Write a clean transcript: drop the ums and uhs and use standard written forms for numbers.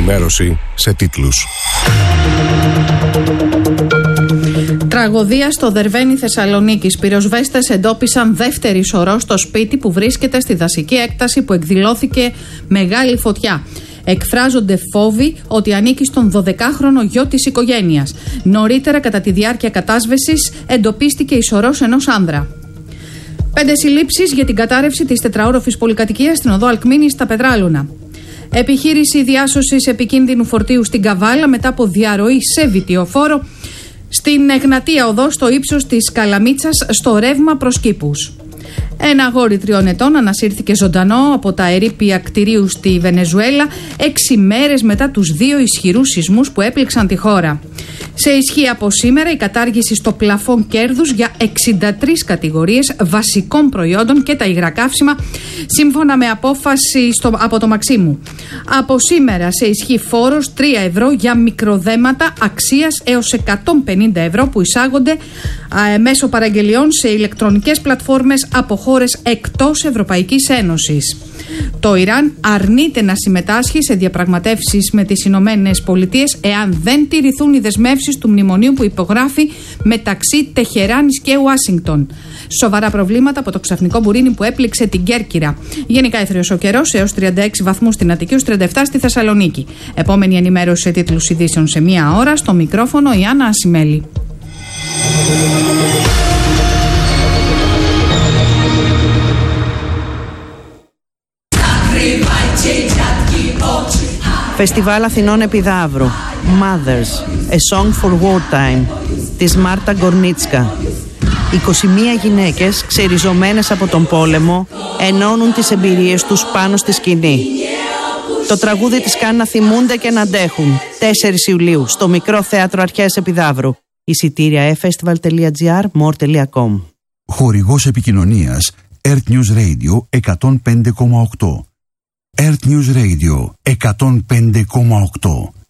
ενημέρωση σε τίτλους. Τραγωδία στο Δερβένι Θεσσαλονίκης. Πυροσβέστες εντόπισαν δεύτερη σωρό στο σπίτι που βρίσκεται στη δασική έκταση που εκδηλώθηκε μεγάλη φωτιά. Εκφράζονται φόβοι ότι ανήκει στον 12χρονο γιο της οικογένειας. Νωρίτερα, κατά τη διάρκεια κατάσβεσης, εντοπίστηκε η σωρός ενός άνδρα. 5 συλλήψεις για την κατάρρευση της τετραόροφης πολυκατοικίας στην οδό Αλκμήνης στα Πετράλωνα. Επιχείρηση διάσωσης επικίνδυνου φορτίου στην Καβάλα μετά από διαρροή σε βιτιοφόρο. Στην Εγνατία οδό στο ύψος της Καλαμίτσας στο ρεύμα προς Κήπους. Ένα αγόρι 3 ετών ανασύρθηκε ζωντανό από τα ερείπια κτηρίου στη Βενεζουέλα 6 μέρες μετά τους 2 ισχυρούς σεισμούς που έπληξαν τη χώρα. Σε ισχύ από σήμερα η κατάργηση στο πλαφόν κέρδους για 63 κατηγορίες βασικών προϊόντων και τα υγρά καύσιμα, σύμφωνα με απόφαση από το Μαξίμου. Από σήμερα σε ισχύ φόρος 3 ευρώ για μικροδέματα αξίας έως 150 ευρώ που εισάγονται μέσω παραγγελιών σε ηλεκτρονικές πλατφόρμες από χώρες εκτός Ευρωπαϊκής Ένωσης. Το Ιράν αρνείται να συμμετάσχει σε διαπραγματεύσεις με τις Ηνωμένες Πολιτείες εάν δεν τηρηθούν οι δεσμεύσεις του μνημονίου που υπογράφει μεταξύ Τεχεράνης και Ουάσιγκτον. Σοβαρά προβλήματα από το ξαφνικό μπουρίνι που έπληξε την Κέρκυρα. Γενικά έθριος ο καιρός έως 36 βαθμούς στην Αττική, έως 37 στη Θεσσαλονίκη. Επόμενη ενημέρωση σε τίτλους ειδήσεων σε 1 ώρα. Στο μικρόφωνο η Άννα Ασημέλη. Φεστιβάλ Αθηνών Επιδαύρου. Mothers, a song for wartime, της Μάρτα Γκορνίτσκα. 21 γυναίκες ξεριζωμένες από τον πόλεμο ενώνουν τις εμπειρίες τους πάνω στη σκηνή. Το τραγούδι τις κάνει να θυμούνται και να αντέχουν. 4 Ιουλίου στο Μικρό Θέατρο Αρχαίας Επιδαύρου. Εισιτήρια efestival.gr, more.com. Χορηγός επικοινωνίας Earth News Radio 105,8. Earth News Radio 105,8.